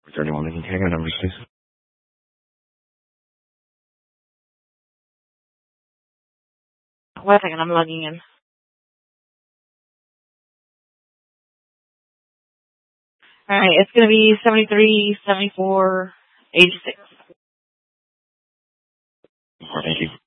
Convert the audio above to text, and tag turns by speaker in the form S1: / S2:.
S1: Is there anyone that can take our numbers, please?
S2: Wait a second, I'm logging in. Alright, it's gonna be 73, 74, 86.
S1: Thank you.